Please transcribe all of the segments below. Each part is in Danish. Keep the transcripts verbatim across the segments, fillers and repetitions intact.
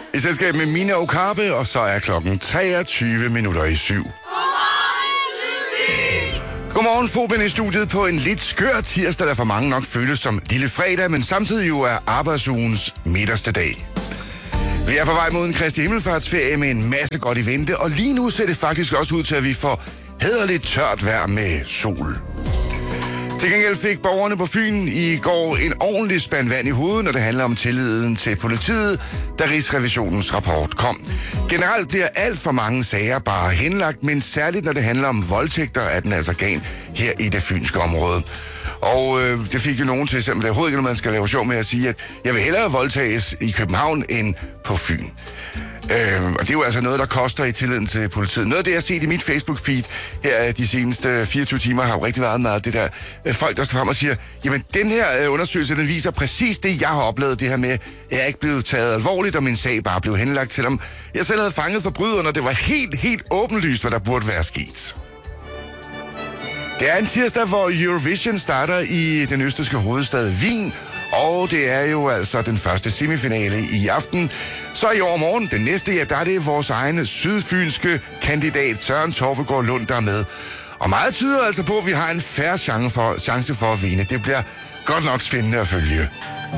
I selskab med Mina Okabe, og så er klokken treogtyve minutter i syv. Godmorgen, Foben i studiet på en lidt skør tirsdag, der for mange nok føles som lille fredag, men samtidig jo er arbejdsugens midterste dag. Vi er på vej mod en Kristi Himmelfartsferie med en masse godt i vente, og lige nu ser det faktisk også ud til, at vi får hæderligt tørt vejr med sol. Til gengæld fik borgerne på Fyn i går en ordentlig spand vand i hovedet, når det handler om tilliden til politiet, da Rigsrevisionens rapport kom. Generelt bliver alt for mange sager bare henlagt, men særligt når det handler om voldtægter, er den altså gan her i det fynske område. Og øh, det fik jo nogen til, selvom det overhovedet ikke, når man skal lave sjov med at sige, at jeg vil hellere voldtages i København end på Fyn. Øh, og det er jo altså noget, der koster i tilliden til politiet. Noget af det, jeg har set i mit Facebook-feed her de seneste fireogtyve timer, har jo rigtig været med det der øh, folk, der står frem og siger, jamen den her øh, undersøgelse, den viser præcis det, jeg har oplevet, det her med, at jeg er ikke blevet taget alvorligt, og min sag bare blev henlagt, selvom jeg selv havde fanget forbryderen, og det var helt, helt åbenlyst, hvad der burde være sket. Det er en tirsdag, hvor Eurovision starter i den østrigske hovedstad Wien, og det er jo altså den første semifinale i aften. Så i overmorgen, den næste, ja, der er det vores egen sydfynske kandidat Søren Torpegaard Lund, der er med. Og meget tyder altså på, at vi har en fair chance for, chance for at vinde. Det bliver godt nok spændende at følge.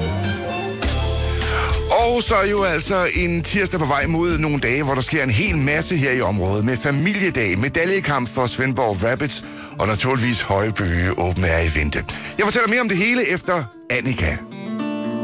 Og så er jo altså en tirsdag på vej mod nogle dage, hvor der sker en hel masse her i området. Med familiedag, medaljekamp for Svendborg Rabbits og naturligvis Højbøge Open Air i vente. Jeg fortæller mere om det hele efter Annika.